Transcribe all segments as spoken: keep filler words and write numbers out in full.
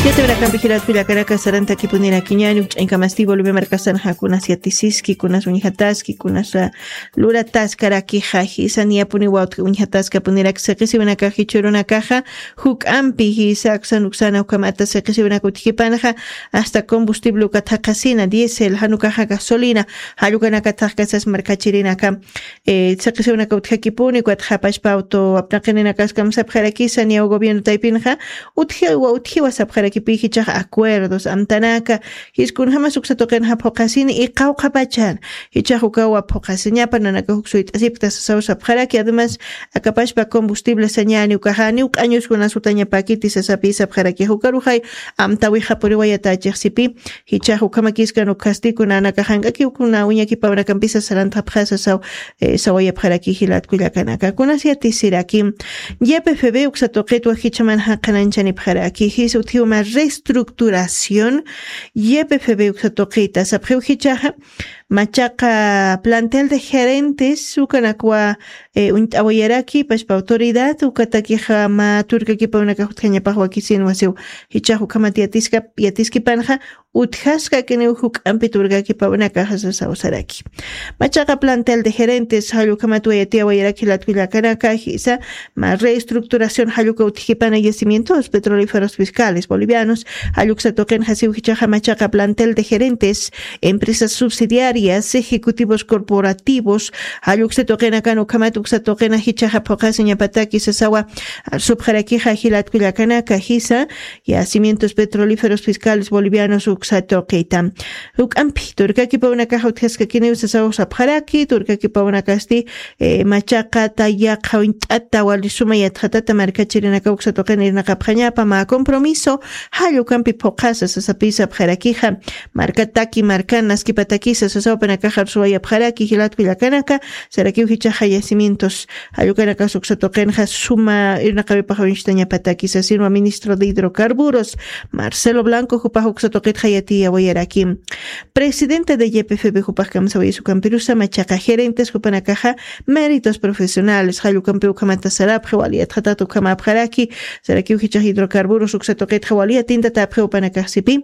Ya te verá campijirat pila Caracas saranta ki punira kiñani en camasti volve marcasan hakunas yatisiski kunas unjataski kunas luratas karaki haji sania puni waut unjataska punira sekisi una caja churuna caja huk ampi hi saksan uksana ukamata sekisi una kutikipanja hasta combustible katakasina diésel hanukaja gasolina halukana katakasas markachirina kam eh sekisi una kutikipuni kwat hapashpa auto apnakenina kaskam sabjaraki sania gobierno taipinja utji wa utji wa sabjaraki kipihichaj acuerdos amtanaka hiskun hama suksatoqen hapokasini y qawqapachan hichaj ukawa pokasiña pananaka huksuit asiptas sausa pjaraki además akapashpa combustible sañani ukahani ukaños kuna sutaña pakiti sasapisa pjaraki hukaruhay amtawi hapuriwayata chexsipi hichaj ukama kiskan ukasti kuna nakahangaki ukuna uñaki pabra kampisa saranta pjasa saw sawaya pjaraki hilat kuyakanaka kuna siatisiraki yepfb uksatoqetwa hichaman haqananchani pjaraki hisutiuma reestructuración y E P F B uxatoquita sapjeujichaja machaca plantel de gerentes sukanakwa eh, un aboyaraki paspa autoridad ukatakiha ma turkaki pa una kahutkaña pahwa kisin wasiu hichahu kama tiatiska yatiski panja uthaska kene huk ampi turkaki pa una caja sausaraki machaca plantel de gerentes halu kama tuayati aboyaraki latwila kanaka hisa ma reestructuración halu kautijipana yacimientos petrolíferos fiscales bolivianos halu xatoquen hasiu hichaja machaca plantel de gerentes empresas subsidiarias ejecutivos corporativos ayuxe toqena kanu kamatu toqena hichaja pokasiña pataki sasawa subjaraquija hilat kullakana kahisa y yacimientos petrolíferos fiscales bolivianos uxatoqita ukampi turkaki pa una caja utjaska kine sasawa subjaraki turkaki pa una casti machaqa tayaqa wintata walisuma yatjatata markachirina kauxa toqena irna kapjañapa ma compromiso hayu kampi pokasa sasapisa subjarakija markataki markanas kipatakisa sasawa panakajar suaya pjaraki hilat kullakanaka saraki uhichaja yacimientos ayukanaka suxatoqenja suma irna kabipaja winchtaña patakis asirma ministro de hidrocarburos Marcelo Blanco jupaj uxatoqetja yati aboyaraki presidente de Y P F B jupaj kamsawi sukampirusa machaca gerentes jupanakaja méritos profesionales hayukampeu kamata sarap jawaliat hatatu kama pjaraki saraki uhichaja hidrocarburos uxatoqetja waliat tinta tapjeu panakajsipi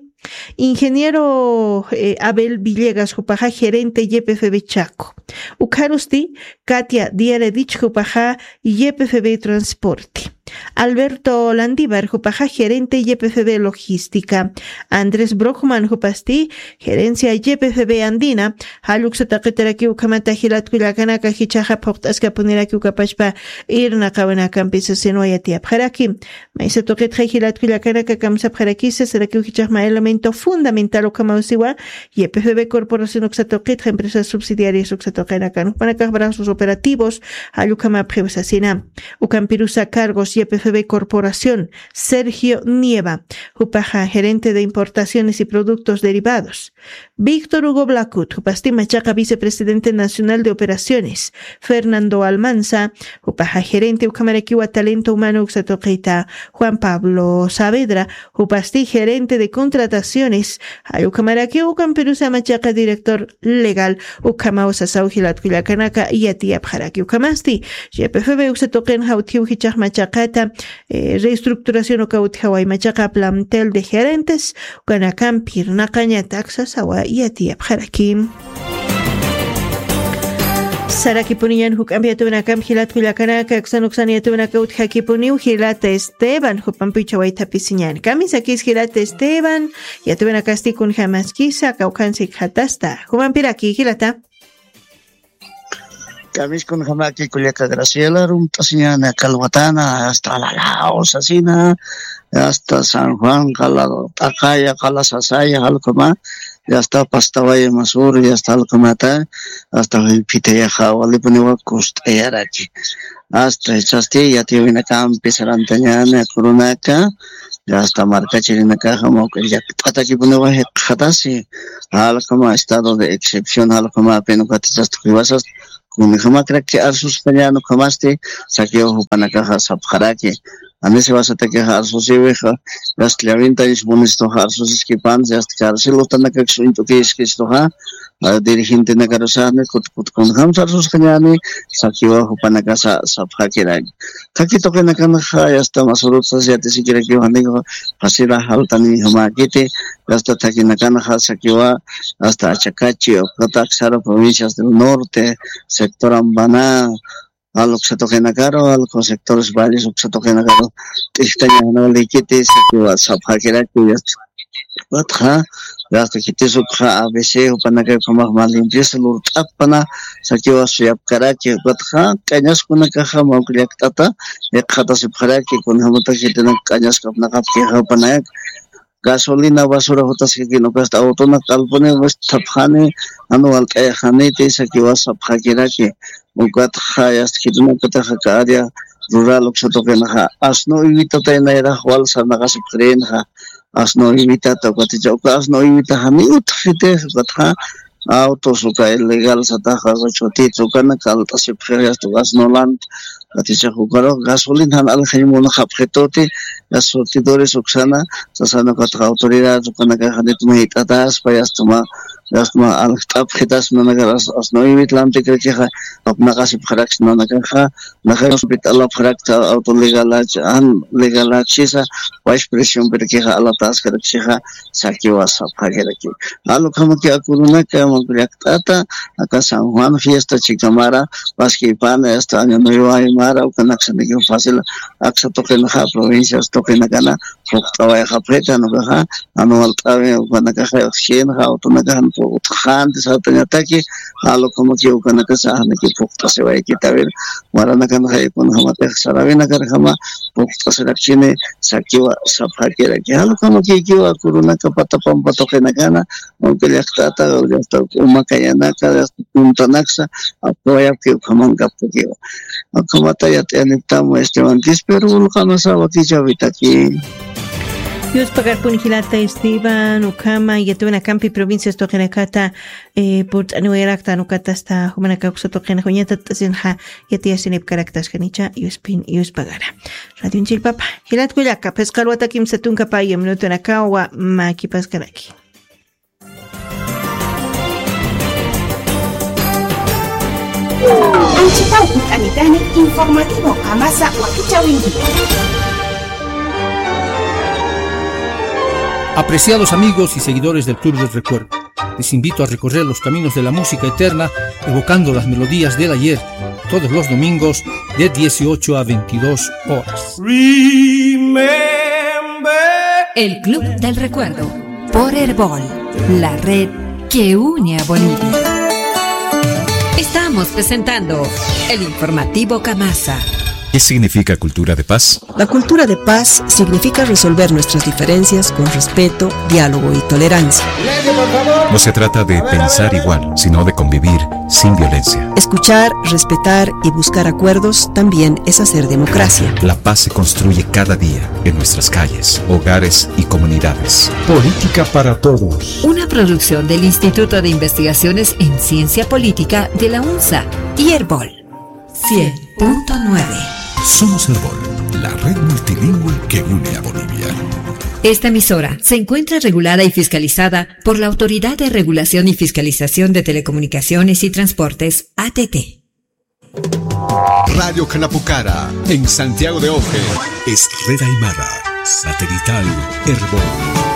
ingeniero eh, Abel Villegas jupaja gerente Y P F B Chaco ukarusti Katia Dieredich jupaja Y P F B Transporte Alberto Landívar jupaja gerente Y P F B Logística Andrés Brockman jupasti gerencia Y P F B Andina haluxataqeteraki ukamata hilat kullakanaka hichaja poqtaska puneraki ukapashpa irna qawanaka empisa senuayati apjaraki maisa toqetja hilat kullakanaka kamsa apjaraki sasaraki hichajma elemento fundamental ukamausiwa Y P F B Corporación uxatoqetja empresas subsidiarias uxatoqenaka nupanaka brazos operativos halukama prevasasina ukampirusa cargos Y P F B Corporación Sergio Nieva jupaja gerente de importaciones y productos derivados Víctor Hugo Blacut jupasti machaca vicepresidente nacional de operaciones Fernando Almanza jupaja gerente ukamarakiwa talento humano uxatoqeita Juan Pablo Saavedra jupasti gerente de contrataciones ukamaraki ukampirusa machaca director legal ukamao sasau hilat kullakanaka yati apjaraki ukamasti Y P F B uxatoqen hautiu hichaj machaca Eh, reestructuración o cautjaway machaca plantel de gerentes ganakam pirnaqaña taxas awa yati apjaraki Saraki puniyan huk ambiatuna kam hilat kullakanaka xanuxan yatuna kautjaki puniu hilat Esteban hupampichaway tapisiñan kami sakis hilat Esteban yatuna kasti kun jamaskisa kaukansik hatasta humampiraki hilata Kamis con jamaki kuliaka Graciela rumpasiñana Calhuatana hasta la Laos asina hasta San Juan Calado Takaya Calasasaya Halcoma y hasta Pastawaya Masur y hasta Halcomata hasta Piteya Walipuniwa Costayaraki hasta Chasti Yativina Campi Sarantañana Kurunaka y hasta Marcachirinaca Jamoka ya Patakipunewa Hatasi Halcoma estado de excepción Halcoma Penucatas Tuivasas Kun jamás creo que arsus peleando kamaste saqueo hupanakaja sabjaraki anese vas a tener harsos y veja las clavinta y pones to harsos esquipantes hasta carcelo tan que suinto que es que esto ha dirigente na carosane kut kut con ham harsos kanyani sakiwa hupana casa sapha kirai taki to que na kana ya está más urutsa ya te si quiere que handigo pasira haltani hama kite hasta taki na kana sakiwa hasta Chacachi o Cotaxaro provincias del norte sector Ambaná algo que se toque en caro, algo sectores varios que se toque en caro, este año no le quite esa que va a sacar que era que ya está, ya está que te suca a veces o para que como más limpieza lo tapana, saque va a ser cara que va cañas con una caja más que tata, y cada se para que con hamota que tiene cañas con una caja para gasolina basura hotas que no gasta auto na kalpone was taphane anual kaya khane te sa ki was phakira ke ugat khayas khidma kata khakaria rural oksato ke na asno ivita ta na era wal sarna ka sipren ha asno ivita to kati joka asno ivita hani uthite gatha auto suka ilegal sata kha choti chokana kalta sipre to asno land kati chakukaro gasolina al khaymo na khapkhetote las surtidores oxana sasana kata autoridad kana ka hanet mahitatas payastuma yastuma al tapjetas na nagaras asno ivitlam te que ha apna kasi pharax na nagaha naga hospital pharax auto legalach an legalachisa vice president per que ha alatas ka rakha saki wasa phagera ki alo khama ke akuruna ka magriaktata aka San Juan fiesta chikamara paski pana esta año nuevo ay mara kana xane que fácil aksa to que na provincias to que na kana foktawa ha preta no ha anual tawe kana ka xien ha auto na kan po khan de sa tanya taki alo como que kana ka sa na que fokta se vai que tawer mara na kan hai kon hama te sarawe na kar hama fokta se rakchine sakiwa sapha ke rakhe alo como que que akuruna ka pata pampa to que na kana aunque le tata ya está uma kayana ka punta naksa apoya que kaman ka porque como ta ya te anitamo este antes pero lo kana sa wati chavita ki Dios pagar punjilata Esteban Ukama y tuve una campi provincia esto que nakata eh por anuerakta nukata hasta humanaka kusoto que nahuñata tasinha ya tía sinip karaktas kanicha y spin y pagara radio unchil papa hilat kuyaka pescarwata kim satunka pa y minuto nakawa maki paskaraki Anchitauku Anitani informativo Kamasa Wakichawingi. Apreciados amigos y seguidores del Club del Recuerdo, les invito a recorrer los caminos de la música eterna evocando las melodías del ayer, todos los domingos de dieciocho a veintidós horas. Remember. El Club del Recuerdo por Herbol, la red que une a Bolivia. Estamos presentando el informativo Kamasa. ¿Qué significa cultura de paz? La cultura de paz significa resolver nuestras diferencias con respeto, diálogo y tolerancia. No se trata de pensar igual, sino de convivir sin violencia. Escuchar, respetar y buscar acuerdos también es hacer democracia. La paz se construye cada día en nuestras calles, hogares y comunidades. Política para todos. Una producción del Instituto de Investigaciones en Ciencia Política de la UNSA y Herbol. cien punto nueve. Somos Herbol, la red multilingüe que une a Bolivia. Esta emisora se encuentra regulada y fiscalizada por la Autoridad de Regulación y Fiscalización de Telecomunicaciones y Transportes, A T T. Radio Canapucara, en Santiago de Oje, es Red Aymara, satelital Herbol.